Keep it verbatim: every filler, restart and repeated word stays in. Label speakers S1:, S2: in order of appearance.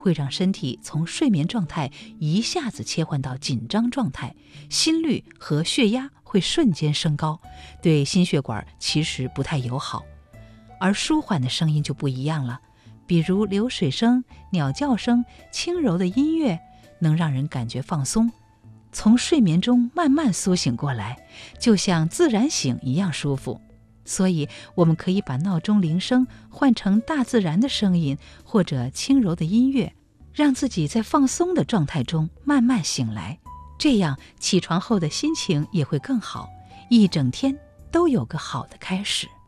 S1: 会让身体从睡眠状态一下子切换到紧张状态，心率和血压会瞬间升高，对心血管其实不太友好。而舒缓的声音就不一样了，比如流水声、鸟叫声、轻柔的音乐，能让人感觉放松，从睡眠中慢慢苏醒过来，就像自然醒一样舒服。所以我们可以把闹钟铃声换成大自然的声音或者轻柔的音乐，让自己在放松的状态中慢慢醒来，这样起床后的心情也会更好，一整天都有个好的开始。